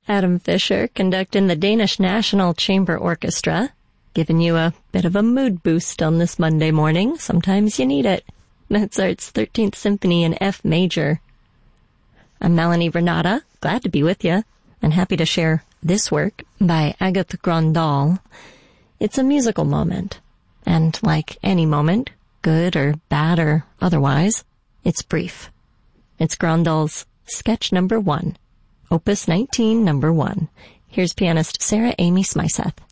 Adam Fisher conducting the Danish National Chamber Orchestra, giving you a bit of a mood boost on this Monday morning. Sometimes you need it. Mozart's 13th Symphony in F major. I'm Melanie Renata, glad to be with you, and happy to share this work by Agathe Grandal. It's a musical moment, and like any moment, good or bad or otherwise, it's brief. It's Grandal's Sketch Number 1, Opus 19, Number 1. Here's pianist Sarah Amy Smyseth.